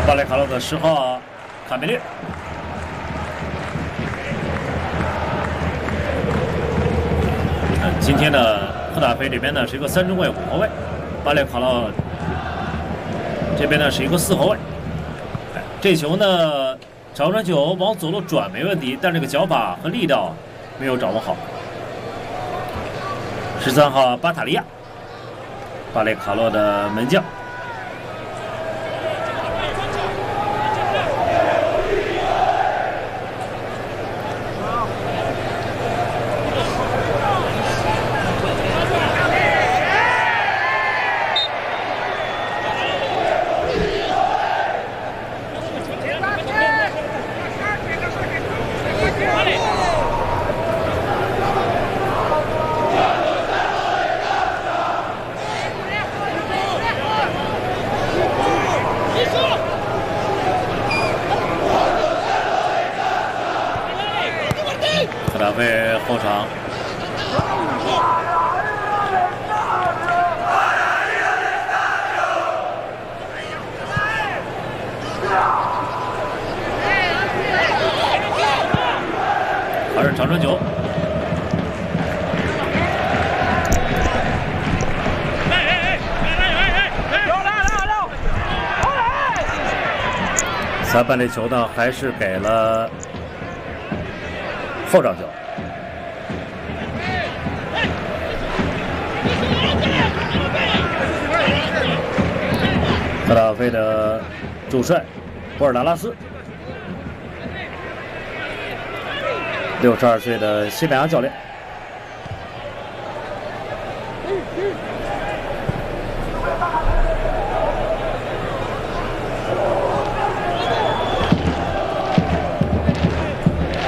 巴雷卡洛的10号卡梅略。今天的赫塔菲这边呢是一个3中卫5后卫，巴雷卡洛这边呢是一个4后卫。这球呢长传球往左路转没问题，但这个脚法和力道没有掌握好。13号巴塔利亚，巴雷卡洛的门将。赫塔菲后场。还是长传球。裁判这球呢，还是给了后场球。赫塔菲的主帅博尔达拉斯，62岁的西班牙教练。